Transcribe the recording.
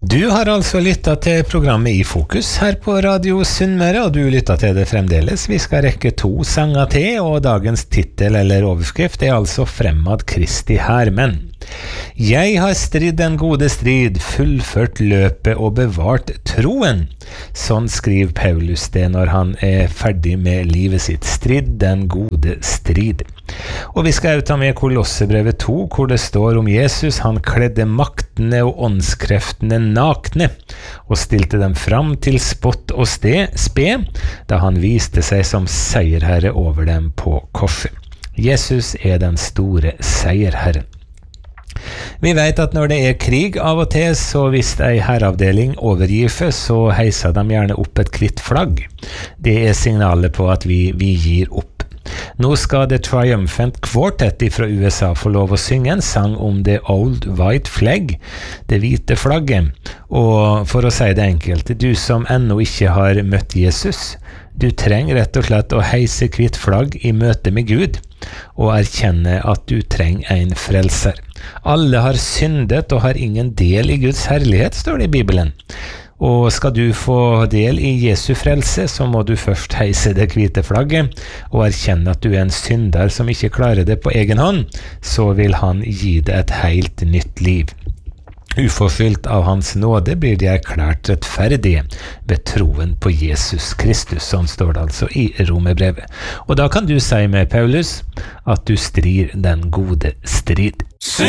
Du har altså lyttet til programmet I Fokus her på Radio Sunnmøre, og du lyttet til det fremdeles. Vi skal rekke 2 sanger til, og dagens titel eller overskrift altså Fremad Kristi Hærmenn. Jeg har stridd den gode strid, fullført løpet og bevart troen. Sånn skriver Paulus det når han ferdig med livet sitt. Stridd den gode strid. Og vi skal ta med Kolossebrevet 2, hvor det står om Jesus. Han kledde maktene og åndskreftene nakne, og stilte dem fram til spott og spe, da han viste seg som seierherre over dem på korset. Jesus den store seierherren. Vi vet at når det krig av og til, så hvis en herreavdeling overgiver, så heiser de gjerne opp et hvitt flagg. Det signalet på at vi gir opp. Nå skal The Triumphant Quartet fra USA få lov å synge en sang om The Old White Flag, det hvite flagget. Og for å si det enkelt, du som ennå ikke har møtt Jesus, du trenger rett og slett å heise hvitt flagg I møte med Gud, og erkjenne at du trenger en frelser. Alle har syndet og har ingen del I Guds herlighet, står det I Bibelen. Og skal du få del I Jesu frelse, så må du først heise det hvite flagget, og erkjenne at du en synder som ikke klarer det på egen hånd, så vil han gi deg et helt nytt liv. Uforfylt av hans nåde blir de erklært rettferdige ved troen på Jesus Kristus, sånn står det altså I Romerbrevet. Og da kan du si med Paulus at du strir den gode strid.